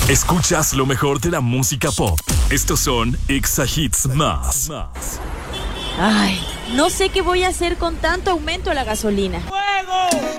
Escuchas lo mejor de la música pop. Estos son Exa Hits Más. Ay, no sé qué voy a hacer con tanto aumento a la gasolina. ¡Fuego!